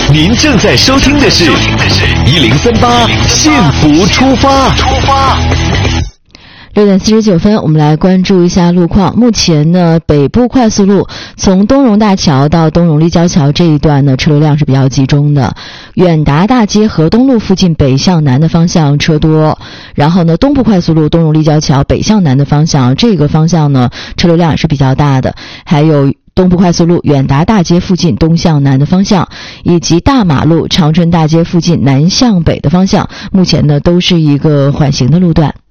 您正在收听的是1038幸福出发。 6点49分，我们来关注一下路况。目前呢，北部快速路从东荣大桥到东荣立交桥这一段呢，车流量是比较集中的。远达大街河东路附近北向南的方向车多，然后呢，东部快速路东荣立交桥北向南的方向，这个方向呢，车流量也是比较大的。还有东部快速路远达大街附近东向南的方向，以及大马路长春大街附近南向北的方向，目前呢都是一个缓行的路段。